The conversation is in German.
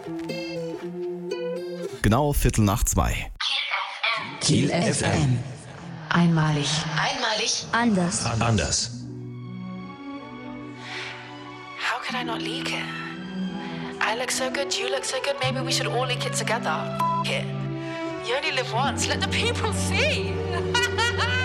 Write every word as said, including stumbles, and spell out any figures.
Genau Viertel nach zwei. Kiel F M. Einmalig. Einmalig. Anders. Anders. How could I not leak it? I look so good, you look so good, maybe we should all leak it together. F it. You only live once, let the people see.